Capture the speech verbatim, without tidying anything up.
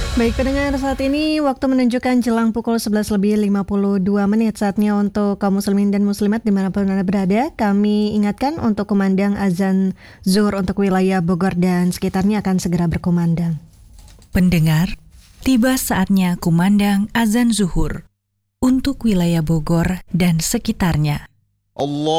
Baik pendengar, saat ini waktu menunjukkan jelang pukul sebelas lebih lima puluh dua menit. Saatnya untuk kaum muslimin dan muslimat dimanapun Anda berada, kami ingatkan untuk kumandang azan zuhur untuk wilayah Bogor dan sekitarnya akan segera berkumandang. Pendengar, tiba saatnya kumandang azan zuhur untuk wilayah Bogor dan sekitarnya. Allah